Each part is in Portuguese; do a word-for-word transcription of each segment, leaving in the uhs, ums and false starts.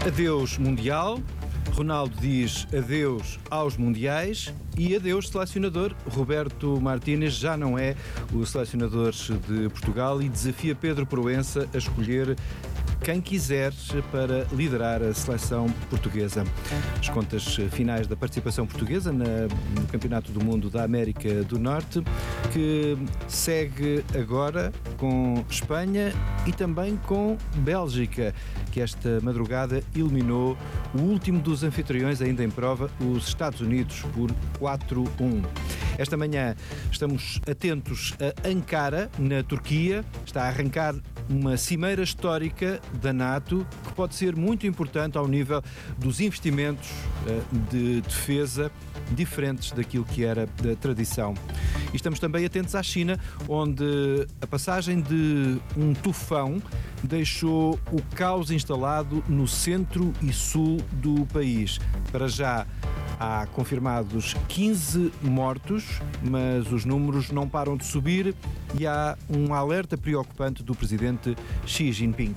Adeus Mundial, Ronaldo diz adeus aos Mundiais e adeus selecionador. Roberto Martínez já não é o selecionador de Portugal e desafia Pedro Proença a escolher quem quiser para liderar a seleção portuguesa. As contas finais da participação portuguesa na, no Campeonato do Mundo da América do Norte, que segue agora com Espanha e também com Bélgica, que esta madrugada eliminou o último dos anfitriões ainda em prova, os Estados Unidos, por quatro a um. Esta manhã estamos atentos a Ankara, na Turquia. Está a arrancar uma cimeira histórica da NATO que pode ser muito importante ao nível dos investimentos de defesa diferentes daquilo que era da tradição. E estamos também atentos à China, onde a passagem de um tufão deixou o caos instalado no centro e sul do país. Para já há confirmados quinze mortos, mas os números não param de subir e há um alerta preocupante do presidente Xi Jinping.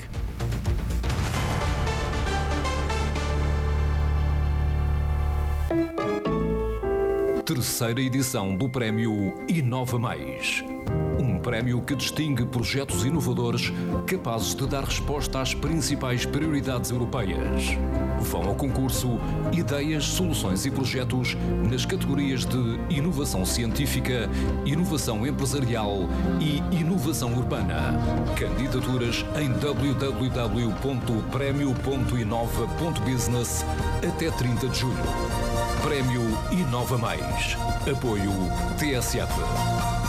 Terceira edição do Prémio Inova Mais. Um prémio que distingue projetos inovadores capazes de dar resposta às principais prioridades europeias. Vão ao concurso ideias, soluções e projetos nas categorias de inovação científica, inovação empresarial e inovação urbana. Candidaturas em w w w ponto prémio ponto inova ponto business até trinta de julho. Prémio Inova Mais. Apoio T S F.